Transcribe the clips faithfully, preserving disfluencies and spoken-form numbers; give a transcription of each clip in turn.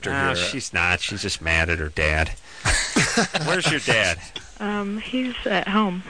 after Ah, here. she's not. She's just mad at her dad. Where's your dad? Um, he's at home.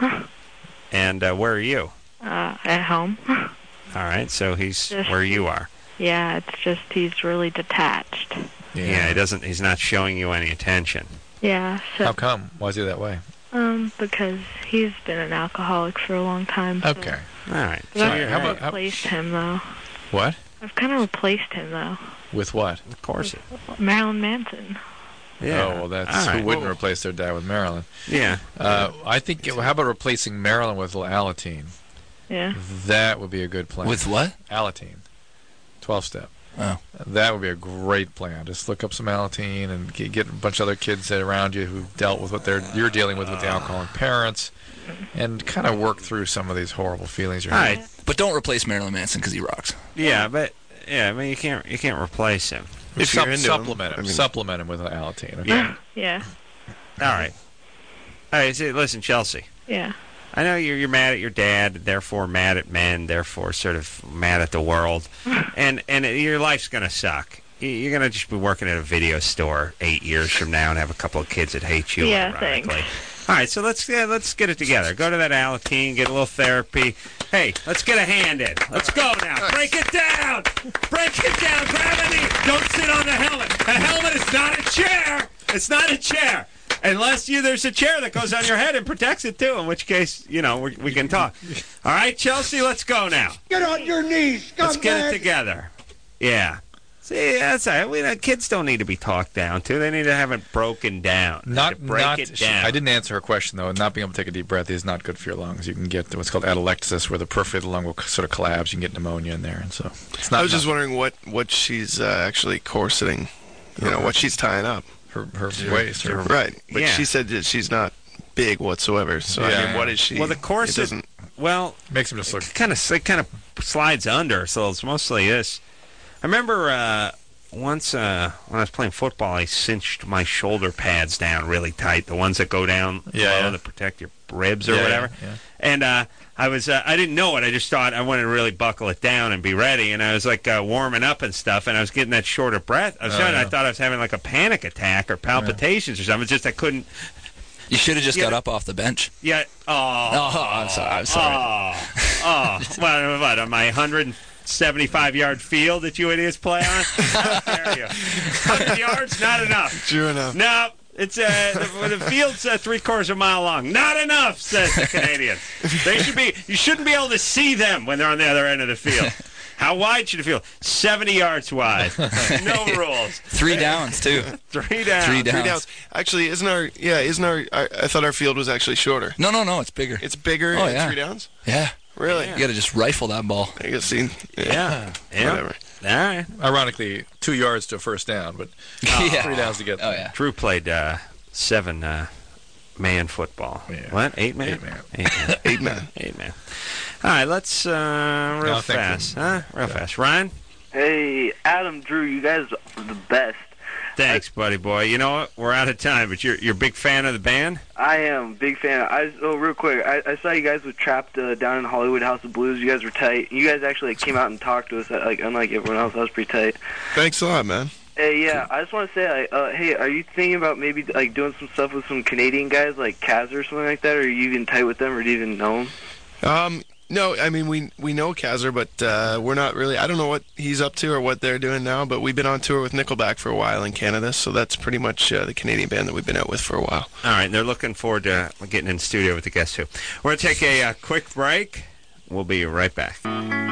And uh, where are you? Uh, at home. All right, so he's Just- where you are. Yeah, it's just he's really detached. Yeah. Yeah, he doesn't. He's not showing you any attention. Yeah, so How come? Why is he that way? um, because he's been an alcoholic for a long time. So. Okay. All right. But I've you're how kind right. about- of how- replaced him though. What? I've kind of replaced him though. With what? Of course. It, Marilyn Manson. yeah. Oh, well, that's All right. who wouldn't Well, replace their dad with Marilyn. Yeah. Uh, I think. How about replacing Marilyn with Alateen? Yeah. That would be a good plan. With what? Alateen, twelve-step. Oh. That would be a great plan. Just look up some Alateen and get, get a bunch of other kids that around you who've dealt with what they're you're dealing with with the alcoholic parents, and kind of work through some of these horrible feelings you're All having. right. But don't replace Marilyn Manson because he rocks. Yeah, but yeah, I mean you can't you can't replace him. If Sup- you're into supplement him, him. I mean- Supplement him with Alateen. Okay? Yeah. Yeah. All right. All right. So listen, Chelsea. Yeah. I know you're you're mad at your dad, therefore mad at men, therefore sort of mad at the world, and and your life's gonna suck. You- You're gonna just be working at a video store eight years from now and have a couple of kids that hate you. Yeah, ironically. thanks. All right, so let's yeah, let's get it together. Go to that Alateen, get a little therapy. Hey, let's get a hand in. Let's go now. Break it down. Break it down. Grab a knee. Don't sit on the helmet. A helmet is not a chair. It's not a chair. Unless you, there's a chair that goes on your head and protects it too, in which case, you know, we, we can talk. All right, Chelsea, let's go now. Get on your knees, Let's get it scumbag. together. Yeah. See, that's all right. We, uh, kids don't need to be talked down to. They need to have it broken down. Not, to break not. it down. I didn't answer her question though. Not being able to take a deep breath is not good for your lungs. You can get what's called atelectasis, where the periphery of the lung will sort of collapse. You can get pneumonia in there, and so it's not. I was just not- wondering what, what she's uh, actually corseting, you know, what she's tying up. her her waist. Her, Right. But Yeah. she said that she's not big whatsoever. So, I Yeah. mean, what is she? Well, the It corset, doesn't. well, makes him just look. it kind of it kind of slides under, so it's mostly this. I remember uh, once uh, when I was playing football, I cinched my shoulder pads down really tight, the ones that go down Yeah, low yeah. that protect your ribs or Yeah, whatever. yeah, yeah. And uh, I was uh, I didn't know it. I just thought I wanted to really buckle it down and be ready. And I was like uh, warming up and stuff, and I was getting that short of breath. I was Oh, trying, I yeah. thought I was having like a panic attack or palpitations or something. It's just I couldn't. You should have just Yeah, got but- up off the bench. Yeah. Oh. Oh, I'm sorry. I'm sorry. Oh, oh. what, what, on my one hundred seventy-five yard field that you idiots play on? How dare you? one hundred yards? Not enough. True enough. No, it's uh, the, the field's uh, three quarters of a mile long. Not enough, says the Canadians. They should be. You shouldn't be able to see them when they're on the other end of the field. How wide should the field? seventy yards wide. No rules. Three downs, too. Three down. Three Three downs. downs. Actually, isn't our yeah? Isn't our? I, I thought our field was actually shorter. No, no, no. It's bigger. It's bigger. Oh, at yeah. Three downs. Yeah. Really? You got to just rifle that ball. I guess. See. Yeah. Yeah. Whatever. All right. Ironically, two yards to a first down, but Yeah. three downs to get. Oh, there. yeah. Drew played uh, seven uh, man football. Yeah. What? Eight man? Eight man. Eight man. Eight man. Eight man. All right, let's uh, real No, thank you. fast, huh? Real fast. Ryan, Hey, Adam, Drew, you guys are the best. thanks, buddy boy. You know what? We're out of time, but you're you're a big fan of the band. I am a big fan. I oh, real quick, I, I saw you guys were trapped uh, down in Hollywood House of Blues. You guys were tight. You guys actually like, came out and talked to us. Like unlike everyone else, that was pretty tight. Thanks a lot, man. Hey, yeah, I just want to say, like, uh, hey, are you thinking about maybe like doing some stuff with some Canadian guys like Kaz or something like that? Or are you even tight with them, or do you even know them? Um, no, I mean we we know Kazar, but uh, we're not really. I don't know what he's up to or what they're doing now. But we've been on tour with Nickelback for a while in Canada, so that's pretty much uh, the Canadian band that we've been out with for a while. All right, they're looking forward to getting in studio with the guests too. We're gonna take a uh, quick break. We'll be right back.